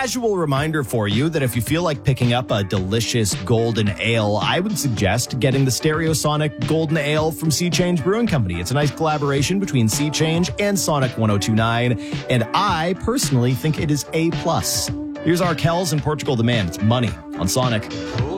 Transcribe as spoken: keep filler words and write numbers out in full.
casual reminder for you that if you feel like picking up a delicious golden ale, I would suggest getting the Stereosonic Golden Ale from Sea Change Brewing Company. It's a nice collaboration between Sea Change and Sonic one oh two nine, and I personally think it is A plus. Here's Arkells and Portugal the Man. It's Money on Sonic.